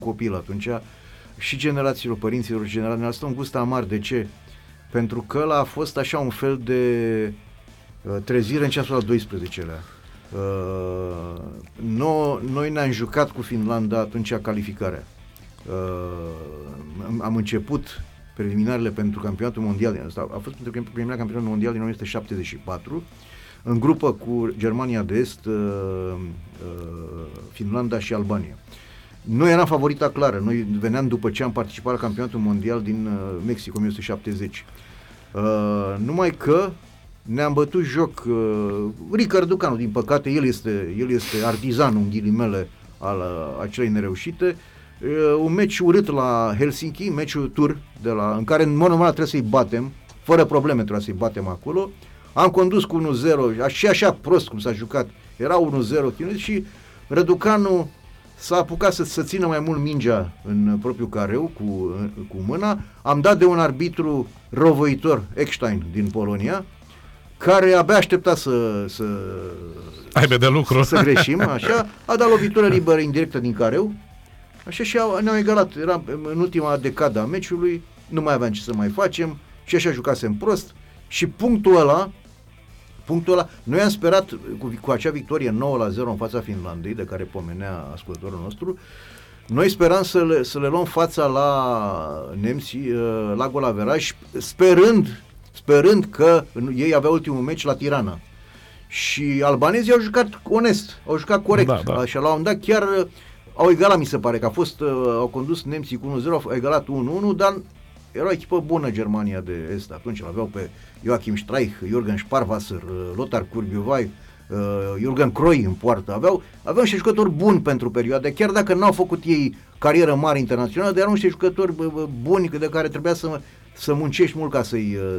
copil atunci, și generațiilor părinților și generațiilor, asta un gust amar. De ce? Pentru că ăla a fost așa un fel de trezire în ceasul al 12-lea. Noi ne-am jucat cu Finlanda atunci calificarea. Am început preliminarele pentru campionatul mondial. Asta a fost pentru preliminarea campionatul mondial din 1974, în grupă cu Germania de Est, Finlanda și Albania. Noi eram favorita clară. Noi veneam după ce am participat la campionatul mondial din Mexic 1970. Numai că ne-am bătut joc. Ricard Ducanu, din păcate, el este artizanul, în ghilimele, al acelei nereușite. Un meci urât la Helsinki, meciul tur, în care în mod normal trebuie să-i batem, fără probleme trebuie să-i batem acolo. Am condus cu 1-0 și așa prost cum s-a jucat. Era 1-0 și Răducanu s-a apucat să țină mai mult mingea în propriul careu cu mâna. Am dat de un arbitru răuvoitor, Eckstein, din Polonia, care abia aștepta să aibă de lucru. Să greșim, așa. A dat lovitură liberă indirectă din careu. Așa și ne-au egalat. Era în ultima decadă a meciului, nu mai aveam ce să mai facem și așa jucasem prost. Și punctul ăla, noi am sperat cu acea victorie 9-0 în fața Finlandei, de care pomenea ascultătorul nostru, noi speram să le luăm fața la nemți, la golaveraj, sperând că ei aveau ultimul meci la Tirana. Și albanezii au jucat onest, au jucat corect. Da. Și la un moment dat chiar au egalat, mi se pare, că au condus nemții cu 1-0, au egalat 1-1, dar era o echipă bună Germania de Est. Atunci aveau pe Joachim Streich, Jürgen Sparwasser, Lothar Kurbiuvai, Jürgen Kroy în poartă. Aveau niște jucători buni pentru perioada, chiar dacă n-au făcut ei carieră mare internațională, dar erau niște jucători buni de care trebuia să muncești mult ca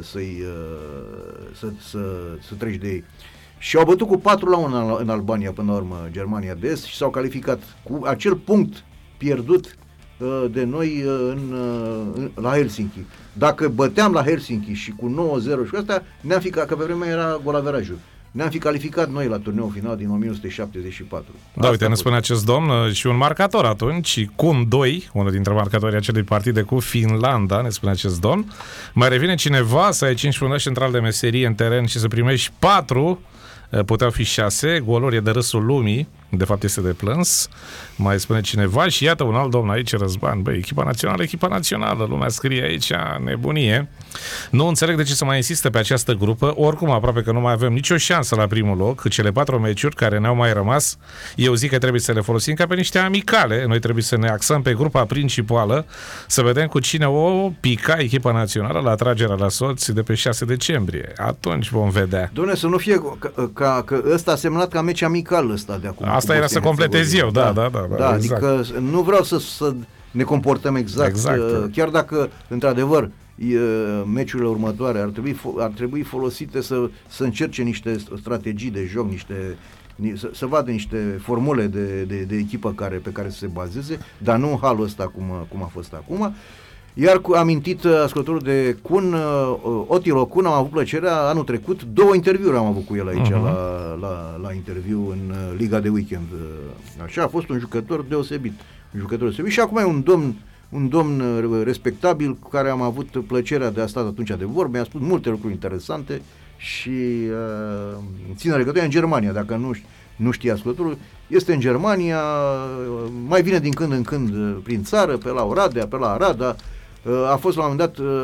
să treci de ei. Și au bătut cu 4-1 în Albania până la urmă, Germania de Est, și s-au calificat cu acel punct pierdut de noi la Helsinki. Dacă băteam la Helsinki și cu 9-0 și cu asta, că pe vremea era golaverajul. Ne-am fi calificat noi la turneul final din 1974. Da, uite, ne spune acest domn și un marcator atunci, Kun 2, unul dintre marcatorii acelei partide cu Finlanda, ne spune acest domn. Mai revine cineva să ai 5 fundași central de meserie în teren și să primești 4, puteau fi 6, goluri, e de râsul lumii, de fapt este de plâns, mai spune cineva. Și iată un alt domn aici, Răzban, băi, echipa națională, lumea scrie aici nebunie. Nu înțeleg de ce să mai insistă pe această grupă, oricum aproape că nu mai avem nicio șansă la primul loc, cele 4 meciuri care ne-au mai rămas, eu zic că trebuie să le folosim ca pe niște amicale, noi trebuie să ne axăm pe grupa principală, să vedem cu cine o pica echipa națională la atragerea la soți de pe 6 decembrie. Atunci vom vedea. Doamne, să nu fie că ăsta a semnat ca meci amical ăsta de acum. Asta era să completez eu, da, exact. Adică nu vreau să ne comportăm exact. Chiar dacă, într-adevăr, meciurile următoare ar trebui folosite să încerce niște strategii de joc, să vadă niște formule de echipă pe care să se bazeze, dar nu în halul ăsta cum a fost acum. Iar amintit ascultătorul de Kun, Otilo Kun, am avut plăcerea anul trecut, 2 interviuri am avut cu el aici la interviu în Liga de Weekend. Așa, a fost un jucător deosebit. Și acum e un domn respectabil cu care am avut plăcerea de a sta atunci de vorbă, mi-a spus multe lucruri interesante și ține legătura în Germania, dacă nu știe ascultătorul, este în Germania, mai vine din când în când prin țară, pe la Oradea, pe la Arada. A fost la un moment dat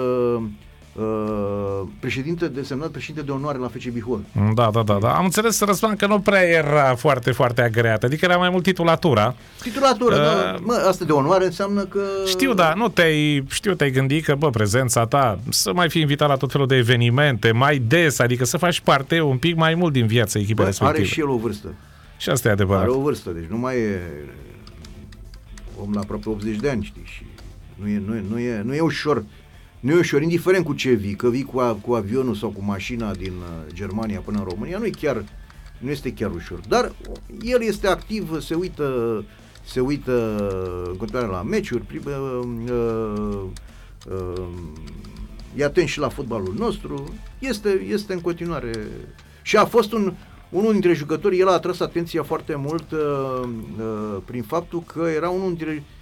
desemnat președinte de onoare la FC Bihor. Da. Am înțeles, Răzvan, că nu prea era foarte, foarte agreat, adică era mai mult titulatura. Asta de onoare înseamnă că... Știu, da, te-ai gândit că, prezența ta, să mai fii invitat la tot felul de evenimente, mai des, adică să faci parte un pic mai mult din viața echipei respective. Are și el o vârstă. Și asta e adevărat. Are o vârstă, deci nu mai e om la aproape 80 de ani, știi, și nu e ușor. Nu e ușor, indiferent cu ce vii, că vii cu avionul sau cu mașina din Germania până în România, nu este chiar ușor. Dar el este activ, se uită în continuare la meciuri, e atent și la fotbalul nostru, este în continuare. Și a fost unul dintre jucători, el a atras atenția foarte mult prin faptul că era unul dintre